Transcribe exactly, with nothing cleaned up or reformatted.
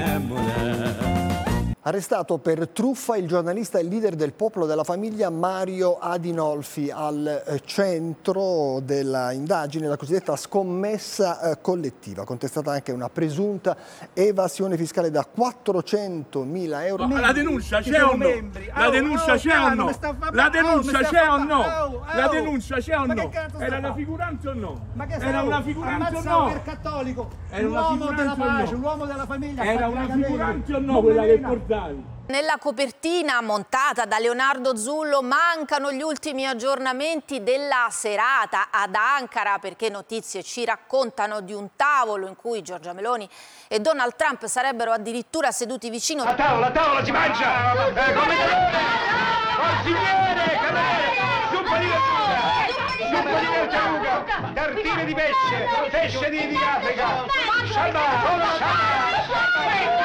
Arrestato per truffa il giornalista e leader del Popolo della Famiglia Mario Adinolfi, al centro della indagine la cosiddetta scommessa collettiva, contestata anche una presunta evasione fiscale da quattrocentomila euro. Ma la denuncia c'è o no? La denuncia c'è o no? La denuncia c'è o no? La denuncia c'è o no? Era una figurante o no? Era una figurante o no? Per cattolico, Era una l'uomo della figurante pace, o no? l'uomo della famiglia. Era una figurante o no quella che portavi? Nella copertina montata da Leonardo Zullo mancano gli ultimi aggiornamenti della serata ad Ankara, perché notizie ci raccontano di un tavolo in cui Giorgia Meloni e Donald Trump sarebbero addirittura seduti vicino. La tavola, la tavola si mangia! Eh, come Consigliere, zuppa di verdura, zuppa di verdura, tartine di pesce, pesce di Africa, scialba, scialba.